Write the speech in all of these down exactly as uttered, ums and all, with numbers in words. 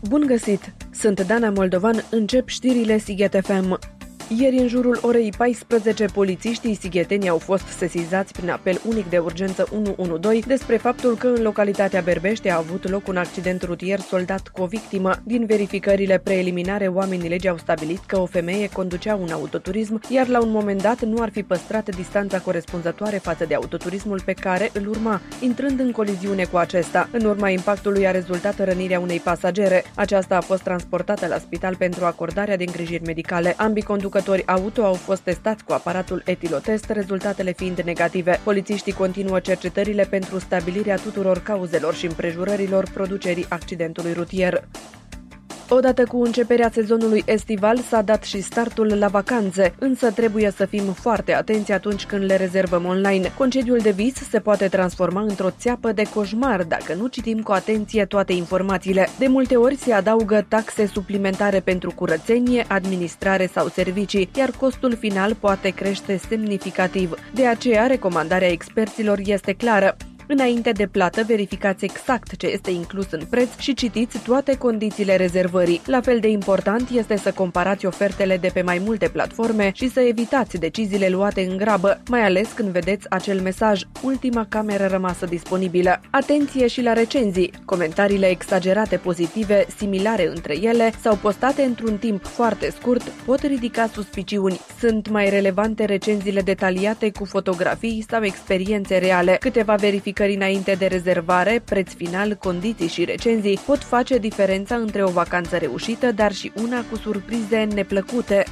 Bun găsit! Sunt Dana Moldovan, încep știrile Sighet F M. Ieri, în jurul orei paisprezece, polițiștii sigheteni au fost sesizați prin apel unic de urgență unu unu doi despre faptul că în localitatea Berbește a avut loc un accident rutier soldat cu o victimă. Din verificările preliminare, oamenii legii au stabilit că o femeie conducea un autoturism, iar la un moment dat nu ar fi păstrat distanța corespunzătoare față de autoturismul pe care îl urma, intrând în coliziune cu acesta. În urma impactului a rezultat rănirea unei pasagere. Aceasta a fost transportată la spital pentru acordarea de îngrijiri medicale. Ambii conducători auto au fost testați cu aparatul etilotest, rezultatele fiind negative. Polițiștii continuă cercetările pentru stabilirea tuturor cauzelor și împrejurărilor producerii accidentului rutier. Odată cu începerea sezonului estival s-a dat și startul la vacanțe, însă trebuie să fim foarte atenți atunci când le rezervăm online. Concediul de vis se poate transforma într-o țeapă de coșmar dacă nu citim cu atenție toate informațiile. De multe ori se adaugă taxe suplimentare pentru curățenie, administrare sau servicii, iar costul final poate crește semnificativ. De aceea, recomandarea experților este clară. Înainte de plată, verificați exact ce este inclus în preț și citiți toate condițiile rezervării. La fel de important este să comparați ofertele de pe mai multe platforme și să evitați deciziile luate în grabă, mai ales când vedeți acel mesaj: ultima cameră rămasă disponibilă. Atenție și la recenzii! Comentariile exagerate pozitive, similare între ele sau postate într-un timp foarte scurt pot ridica suspiciuni. Sunt mai relevante recenziile detaliate cu fotografii sau experiențe reale. Câteva verificări înainte de rezervare, preț final, condiții și recenzii pot face diferența între o vacanță reușită, dar și una cu surprize neplăcute.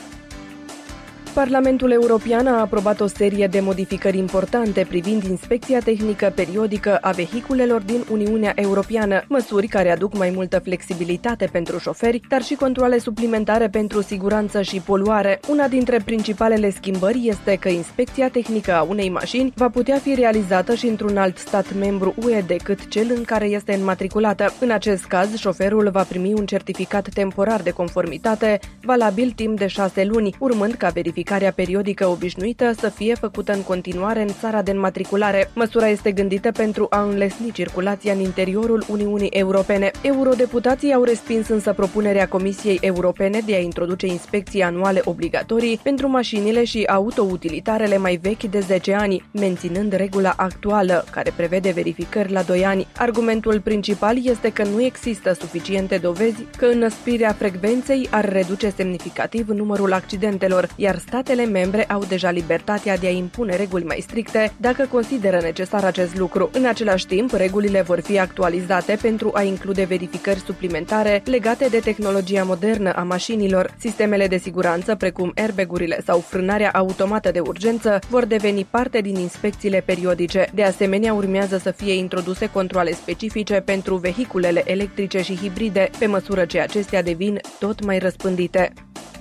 Parlamentul European a aprobat o serie de modificări importante privind inspecția tehnică periodică a vehiculelor din Uniunea Europeană, măsuri care aduc mai multă flexibilitate pentru șoferi, dar și controale suplimentare pentru siguranță și poluare. Una dintre principalele schimbări este că inspecția tehnică a unei mașini va putea fi realizată și într-un alt stat membru U E decât cel în care este înmatriculată. În acest caz, șoferul va primi un certificat temporar de conformitate, valabil timp de șase luni, urmând ca verificarea Verificarea periodică obișnuită să fie făcută în continuare în țara de înmatriculare. Măsura este gândită pentru a înlesni circulația în interiorul Uniunii Europene. Eurodeputații au respins însă propunerea Comisiei Europene de a introduce inspecții anuale obligatorii pentru mașinile și autoutilitarele mai vechi de zece ani, menținând regula actuală, care prevede verificări la doi ani. Argumentul principal este că nu există suficiente dovezi că înăsprirea frecvenței ar reduce semnificativ numărul accidentelor, iar statele membre au deja libertatea de a impune reguli mai stricte dacă consideră necesar acest lucru. În același timp, regulile vor fi actualizate pentru a include verificări suplimentare legate de tehnologia modernă a mașinilor. Sistemele de siguranță, precum airbag-urile sau frânarea automată de urgență, vor deveni parte din inspecțiile periodice. De asemenea, urmează să fie introduse controale specifice pentru vehiculele electrice și hibride, pe măsură ce acestea devin tot mai răspândite.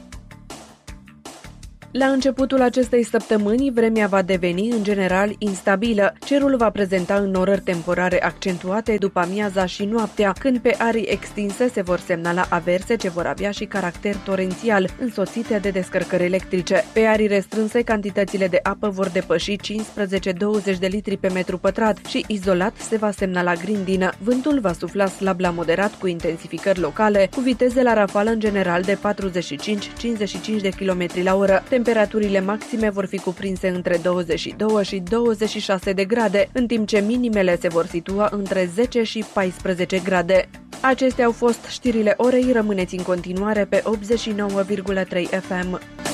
La începutul acestei săptămâni, vremea va deveni în general instabilă. Cerul va prezenta înnorări temporare accentuate după amiaza și noaptea, când pe arii extinse se vor semnala averse ce vor avea și caracter torențial, însoțite de descărcări electrice. Pe arii restrânse, cantitățile de apă vor depăși cincisprezece douăzeci de litri pe metru pătrat și izolat se va semnala grindină. Vântul va sufla slab la moderat cu intensificări locale, cu viteze la rafală în general de patruzeci și cinci - cincizeci și cinci de kilometri la oră. Temperaturile maxime vor fi cuprinse între douăzeci și doi și douăzeci și șase de grade, în timp ce minimele se vor situa între zece și paisprezece grade. Acestea au fost știrile orei, rămâneți în continuare pe optzeci și nouă virgulă trei F M.